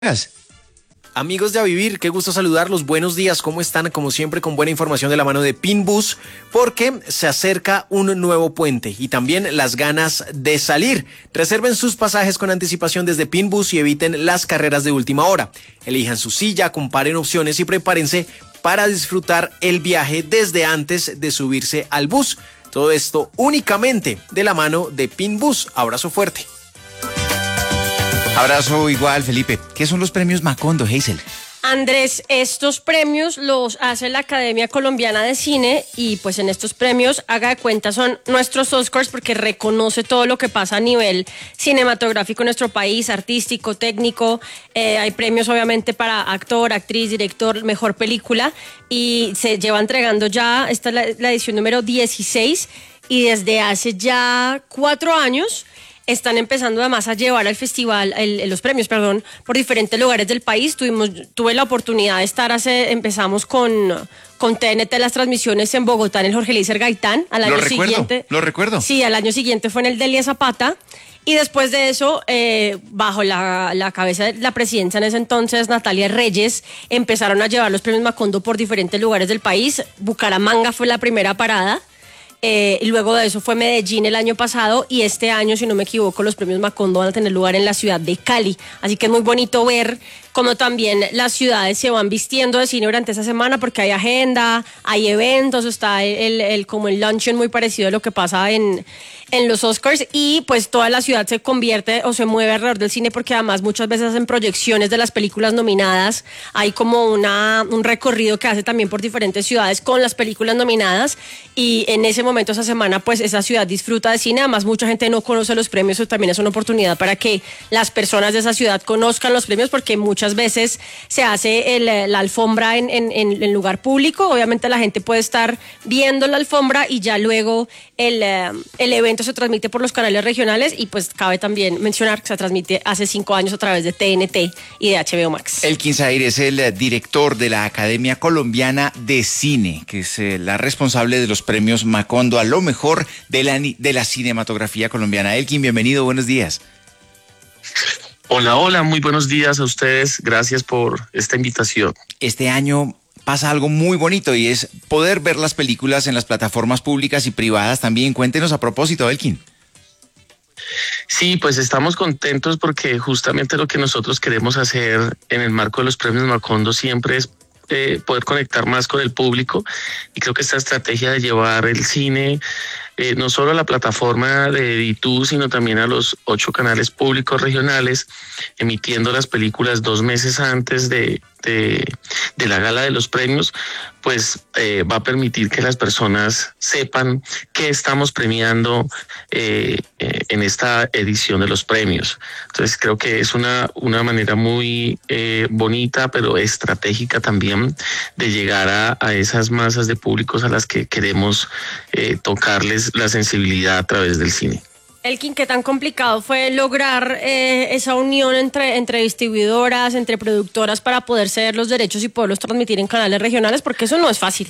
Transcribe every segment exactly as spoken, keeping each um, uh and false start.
Amigos de A Vivir, qué gusto saludarlos, buenos días, ¿cómo están? Como siempre con buena información de la mano de Pinbus, porque se acerca un nuevo puente y también las ganas de salir. Reserven sus pasajes con anticipación desde Pinbus y eviten las carreras de última hora. Elijan su silla, comparen opciones y prepárense para disfrutar el viaje desde antes de subirse al bus. Todo esto únicamente de la mano de Pinbus. Abrazo fuerte. Abrazo igual, Felipe. ¿Qué son los premios Macondo, Hazel? Andrés, estos premios los hace la Academia Colombiana de Cine y pues en estos premios, haga de cuenta, son nuestros Oscars porque reconoce todo lo que pasa a nivel cinematográfico en nuestro país, artístico, técnico. Eh, hay premios obviamente para actor, actriz, director, mejor película y se lleva entregando ya, esta es la, la edición número dieciséis y desde hace ya cuatro años están empezando además a llevar al festival, el, los premios, perdón, por diferentes lugares del país. Tuvimos, tuve la oportunidad de estar hace, empezamos con, con T N T las transmisiones en Bogotá, en el Jorge Eliezer Gaitán. Al año lo recuerdo, siguiente, lo recuerdo. Sí, al año siguiente fue en el Delia Zapata. Y después de eso, eh, bajo la, la cabeza de la presidencia en ese entonces, Natalia Reyes, empezaron a llevar los premios Macondo por diferentes lugares del país. Bucaramanga fue la primera parada. Eh, y luego de eso fue Medellín el año pasado y este año, si no me equivoco, los premios Macondo van a tener lugar en la ciudad de Cali. Así que es muy bonito ver cómo también las ciudades se van vistiendo de cine durante esa semana porque hay agenda, hay eventos, está el, el, el como el luncheon muy parecido a lo que pasa en, en los Oscars y pues toda la ciudad se convierte o se mueve alrededor del cine porque además muchas veces hacen proyecciones de las películas nominadas. Hay como una, un recorrido que hace también por diferentes ciudades con las películas nominadas y en ese momento, esa semana, pues esa ciudad disfruta de cine. Además, mucha gente no conoce los premios, eso también es una oportunidad para que las personas de esa ciudad conozcan los premios porque muchas veces se hace el, la alfombra en, en, en lugar público. Obviamente la gente puede estar viendo la alfombra y ya luego el, el evento se transmite por los canales regionales y pues cabe también mencionar que se transmite hace cinco años a través de T N T y de H B O Max. Elkin Zahir es el director de la Academia Colombiana de Cine, que es la responsable de los premios Macondo a lo mejor de la, de la cinematografía colombiana. Elkin, bienvenido, buenos días. Hola, hola, muy buenos días a ustedes, gracias por esta invitación. Este año pasa algo muy bonito y es poder ver las películas en las plataformas públicas y privadas también. Cuéntenos a propósito, Elkin. Sí, pues estamos contentos porque justamente lo que nosotros queremos hacer en el marco de los premios Macondo siempre es Eh, poder conectar más con el público y creo que esta estrategia de llevar el cine eh, no solo a la plataforma de Ditu, sino también a los ocho canales públicos regionales, emitiendo las películas dos meses antes de, de, de la gala de los premios, pues eh, va a permitir que las personas sepan qué estamos premiando eh, eh, en esta edición de los premios. Entonces creo que es una, una manera muy eh, bonita, pero estratégica también de llegar a, a esas masas de públicos a las que queremos eh, tocarles la sensibilidad a través del cine. Elkin, ¿qué tan complicado fue lograr eh, esa unión entre, entre distribuidoras, entre productoras para poder ceder los derechos y poderlos transmitir en canales regionales? Porque eso no es fácil.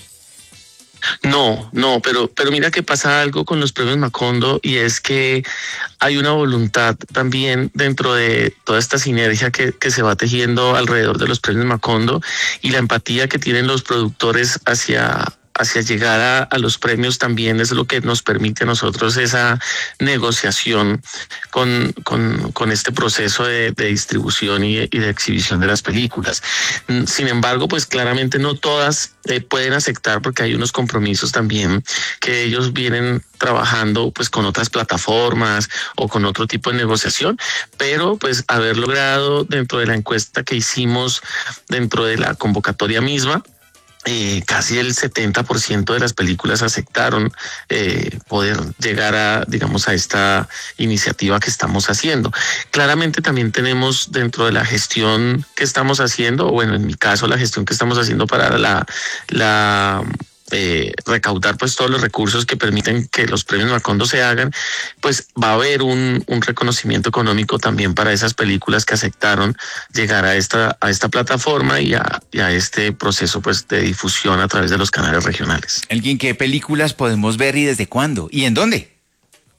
No, no, pero, pero mira que pasa algo con los premios Macondo y es que hay una voluntad también dentro de toda esta sinergia que, que se va tejiendo alrededor de los premios Macondo y la empatía que tienen los productores hacia hacia llegar a, a los premios también es lo que nos permite a nosotros esa negociación con, con, con este proceso de, de distribución y, y de exhibición de las películas. Sin embargo, pues claramente no todas eh, pueden aceptar porque hay unos compromisos también que ellos vienen trabajando pues con otras plataformas o con otro tipo de negociación, pero pues haber logrado dentro de la encuesta que hicimos dentro de la convocatoria misma, Eh, casi el setenta por ciento de las películas aceptaron eh, poder llegar a, digamos, a esta iniciativa que estamos haciendo. Claramente también tenemos dentro de la gestión que estamos haciendo, o bueno, en mi caso la gestión que estamos haciendo para la, la eh, recaudar pues todos los recursos que permiten que los premios Macondo se hagan, pues va a haber un, un reconocimiento económico también para esas películas que aceptaron llegar a esta, a esta plataforma y a, y a este proceso pues de difusión a través de los canales regionales. ¿Alguien qué películas podemos ver y desde cuándo? ¿Y en dónde?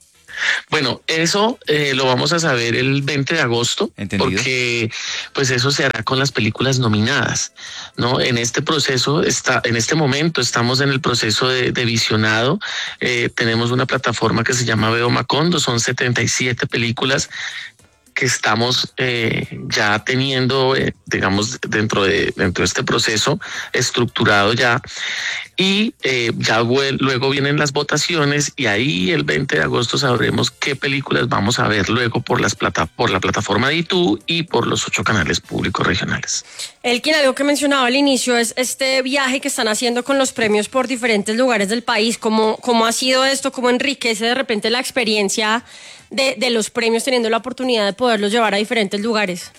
Bueno, eso eh, lo vamos a saber el veinte de agosto, ¿Entendido? Porque pues eso se hará con las películas nominadas, ¿no? En este proceso, está, en este momento estamos en el proceso de, de visionado. Eh, tenemos una plataforma que se llama Veo Macondo, son setenta y siete películas que estamos eh, ya teniendo, eh, digamos, dentro de, dentro de este proceso estructurado ya. Y eh, ya luego vienen las votaciones y ahí el veinte de agosto sabremos qué películas vamos a ver luego por, las plata, por la plataforma de YouTube y por los ocho canales públicos regionales. Elkin, algo que mencionaba al inicio es este viaje que están haciendo con los premios por diferentes lugares del país. ¿Cómo, cómo ha sido esto? ¿Cómo enriquece de repente la experiencia de, de los premios teniendo la oportunidad de poderlos llevar a diferentes lugares?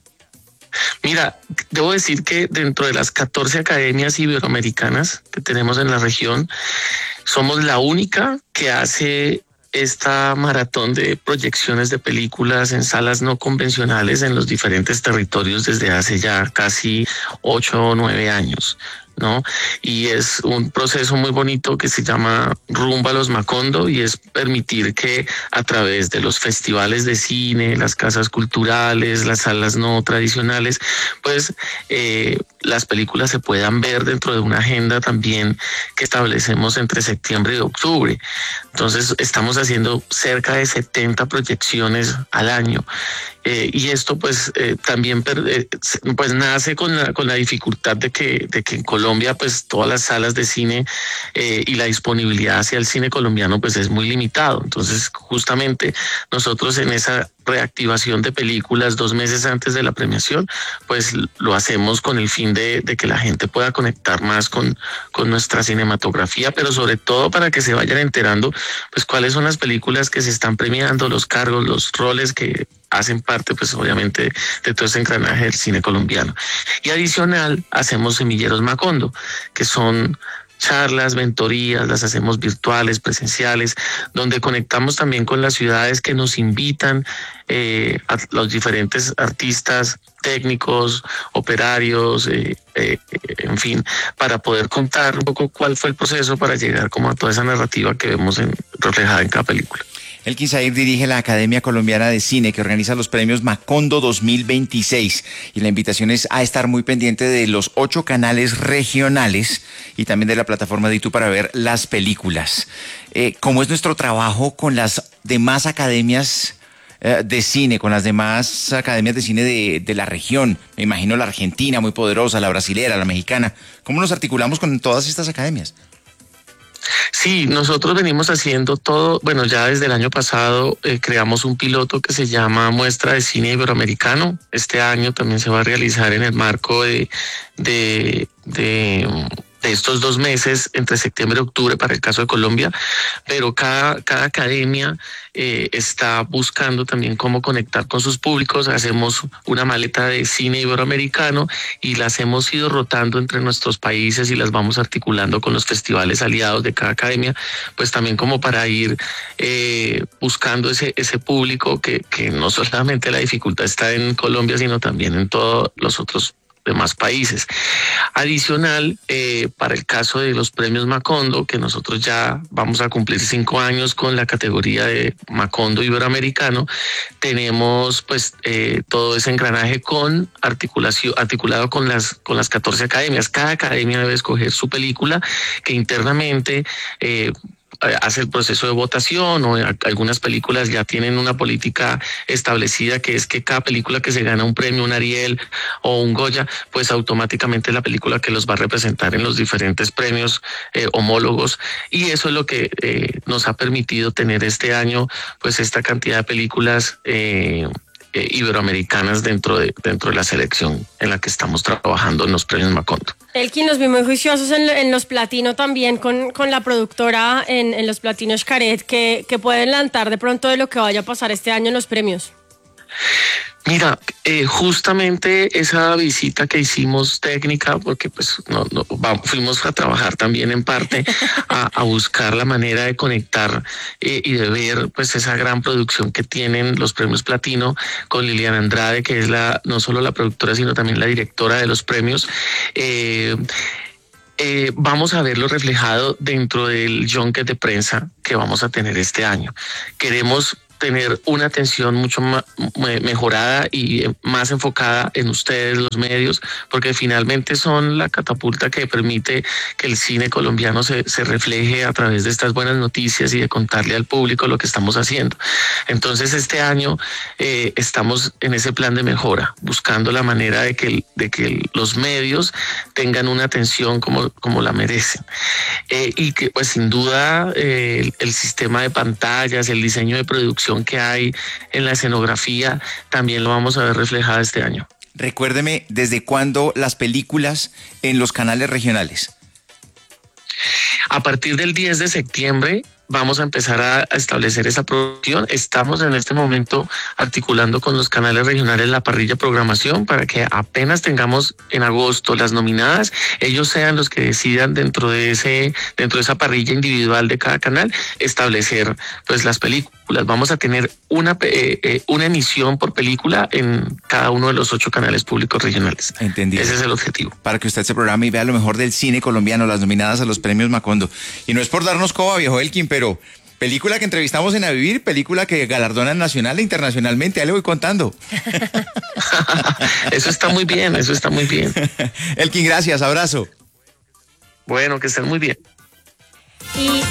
Mira, debo decir que dentro de las catorce academias iberoamericanas que tenemos en la región, somos la única que hace esta maratón de proyecciones de películas en salas no convencionales en los diferentes territorios desde hace ya casi ocho o nueve años, ¿no? Y es un proceso muy bonito que se llama Rumba a los Macondo, y es permitir que a través de los festivales de cine, las casas culturales, las salas no tradicionales, pues eh, las películas se puedan ver dentro de una agenda también que establecemos entre septiembre y octubre. Entonces estamos haciendo cerca de setenta proyecciones al año. Eh, y esto pues eh, también eh, pues nace con la, con la dificultad de que, de que en Colombia pues todas las salas de cine eh, y la disponibilidad hacia el cine colombiano pues es muy limitado. Entonces justamente nosotros en esa reactivación de películas dos meses antes de la premiación pues lo hacemos con el fin de, de que la gente pueda conectar más con, con nuestra cinematografía, pero sobre todo para que se vayan enterando pues cuáles son las películas que se están premiando, los cargos, los roles que hacen parte, pues obviamente, de todo ese engranaje del cine colombiano. Y adicional, hacemos semilleros Macondo, que son charlas, mentorías, las hacemos virtuales, presenciales, donde conectamos también con las ciudades que nos invitan eh, a los diferentes artistas, técnicos, operarios, eh, eh, en fin, para poder contar un poco cuál fue el proceso para llegar como a toda esa narrativa que vemos en, reflejada en cada película. Elkin Zahir dirige la Academia Colombiana de Cine, que organiza los premios Macondo dos mil veintiséis, y la invitación es a estar muy pendiente de los ocho canales regionales y también de la plataforma de YouTube para ver las películas. Eh, ¿Cómo es nuestro trabajo con las demás academias eh, de cine, con las demás academias de cine de, de la región? Me imagino la argentina, muy poderosa, la brasilera, la mexicana. ¿Cómo nos articulamos con todas estas academias? Sí, nosotros venimos haciendo todo, bueno, ya desde el año pasado eh, creamos un piloto que se llama Muestra de Cine Iberoamericano. Este año también se va a realizar en el marco de, de, de, de estos dos meses, entre septiembre y octubre para el caso de Colombia, pero cada, cada academia eh, está buscando también cómo conectar con sus públicos. Hacemos una maleta de cine iberoamericano y las hemos ido rotando entre nuestros países y las vamos articulando con los festivales aliados de cada academia, pues también como para ir eh, buscando ese, ese público que, que no solamente la dificultad está en Colombia, sino también en todos los otros demás países. Adicional, eh, para el caso de los premios Macondo, que nosotros ya vamos a cumplir cinco años con la categoría de Macondo Iberoamericano, tenemos pues eh, todo ese engranaje con articulación, articulado con las, con las catorce academias. Cada academia debe escoger su película, que internamente eh, hace el proceso de votación, o algunas películas ya tienen una política establecida, que es que cada película que se gana un premio, un Ariel o un Goya, pues automáticamente es la película que los va a representar en los diferentes premios eh, homólogos, y eso es lo que eh, nos ha permitido tener este año pues esta cantidad de películas eh, eh, iberoamericanas dentro de, dentro de la selección en la que estamos trabajando en los premios Macondo. Elkin, nos vimos muy juiciosos en, en los Platino también con, con la productora en, en los Platino Xcaret, que, que pueden adelantar de pronto de lo que vaya a pasar este año en los premios. Mira, eh, justamente esa visita que hicimos técnica, porque pues no, no va, fuimos a trabajar también en parte a, a buscar la manera de conectar eh, y de ver pues esa gran producción que tienen los premios Platino con Liliana Andrade, que es la no solo la productora sino también la directora de los premios. Eh, eh, vamos a verlo reflejado dentro del junket de prensa que vamos a tener este año. Queremos tener una atención mucho más mejorada y más enfocada en ustedes, los medios, porque finalmente son la catapulta que permite que el cine colombiano se, se refleje a través de estas buenas noticias y de contarle al público lo que estamos haciendo. Entonces este año eh, estamos en ese plan de mejora, buscando la manera de que, de que los medios tengan una atención como, como la merecen. Eh, y que pues sin duda eh, el, el sistema de pantallas, el diseño de producción que hay en la escenografía, también lo vamos a ver reflejado este año. Recuérdeme, ¿desde cuándo las películas en los canales regionales? A partir del diez de septiembre vamos a empezar a establecer esa producción. Estamos en este momento articulando con los canales regionales la parrilla programación para que apenas tengamos en agosto las nominadas, ellos sean los que decidan dentro de ese, dentro de esa parrilla individual de cada canal, establecer pues las películas. Vamos a tener una, eh, eh, una emisión por película en cada uno de los ocho canales públicos regionales. Entendido. Ese es el objetivo. Para que usted se programe y vea lo mejor del cine colombiano, las nominadas a los premios Macondo. Y no es por darnos coba, viejo Elkin, pero Pero película que entrevistamos en A Vivir, película que galardonan nacional e internacionalmente, ahí le voy contando. Eso está muy bien, eso está muy bien. Elkin, gracias, abrazo. Bueno, que estén muy bien. Y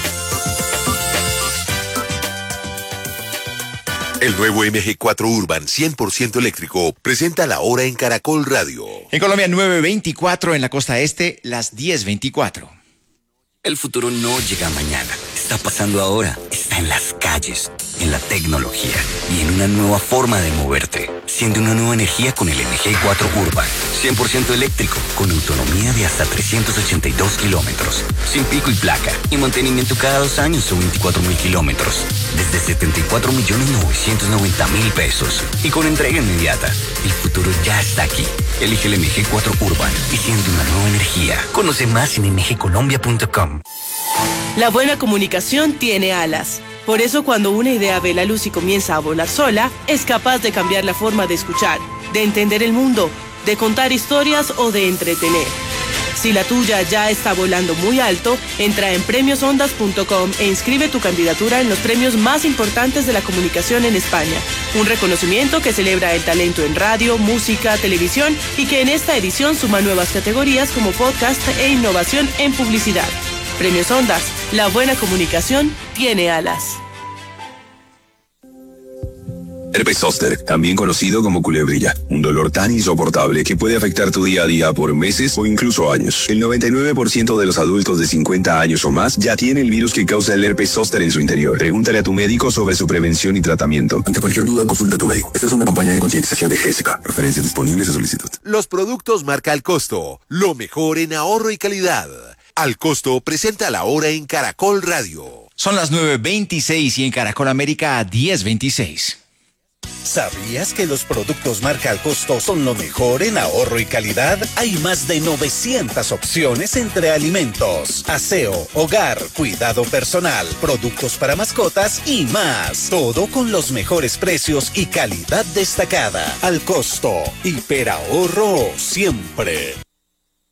el nuevo M G cuatro Urban cien por ciento eléctrico presenta la hora en Caracol Radio. En Colombia, nueve veinticuatro, en la costa este, las diez veinticuatro. El futuro no llega mañana, está pasando ahora, está en las calles, en la tecnología y en una nueva forma de moverte. Siente una nueva energía con el M G cuatro Urban, cien por ciento eléctrico, con autonomía de hasta trescientos ochenta y dos kilómetros, sin pico y placa y mantenimiento cada dos años o veinticuatro mil kilómetros, desde setenta y cuatro millones novecientos noventa mil pesos y con entrega inmediata. El futuro ya está aquí. Elige el M G cuatro Urban y siente una nueva energía. Conoce más en m g colombia punto com. La buena comunicación tiene alas. Por eso cuando una idea ve la luz y comienza a volar sola, es capaz de cambiar la forma de escuchar, de entender el mundo, de contar historias o de entretener. Si la tuya ya está volando muy alto, entra en premios ondas punto com e inscribe tu candidatura en los premios más importantes de la comunicación en España. Un reconocimiento que celebra el talento en radio, música, televisión y que en esta edición suma nuevas categorías como podcast e innovación en publicidad. Premios Ondas, la buena comunicación tiene alas. Herpes zóster, también conocido como culebrilla, un dolor tan insoportable que puede afectar tu día a día por meses o incluso años. El noventa y nueve por ciento de los adultos de cincuenta años o más ya tiene el virus que causa el herpes zóster en su interior. Pregúntale a tu médico sobre su prevención y tratamiento. Ante cualquier duda, consulta a tu médico. Esta es una campaña de concientización de G S K. Referencias disponibles a solicitud. Los productos marca Al Costo, lo mejor en ahorro y calidad. Al Costo presenta la hora en Caracol Radio. Son las nueve veintiséis y en Caracol América diez veintiséis. ¿Sabías que los productos marca Al Costo son lo mejor en ahorro y calidad? Hay más de novecientas opciones entre alimentos, aseo, hogar, cuidado personal, productos para mascotas y más. Todo con los mejores precios y calidad destacada. Al Costo, hiperahorro siempre.